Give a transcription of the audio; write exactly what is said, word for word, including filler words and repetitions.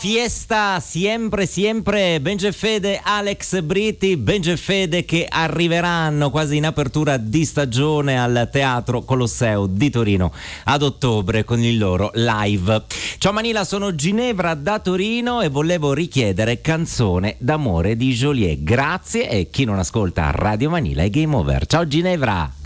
Fiesta sempre sempre Benje Fede, Alex Britti, Benje Fede che arriveranno quasi in apertura di stagione al Teatro Colosseo di Torino ad ottobre con il loro live. Ciao Manila, sono Ginevra da Torino e volevo richiedere Canzone d'amore di Joliet. Grazie, e chi non ascolta Radio Manila è game over. Ciao Ginevra.